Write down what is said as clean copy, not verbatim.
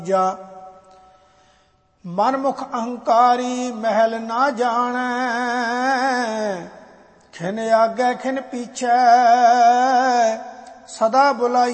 ਜਾ ਮਨਮੁਖ ਅਹੰਕਾਰੀ ਮਹਿਲ ਨਾ ਜਾਣੈ, ਖਿਨ ਆਗੇ ਖਿਨ ਪੀਛੈ ਸਦਾ ਬੁਲਾਈ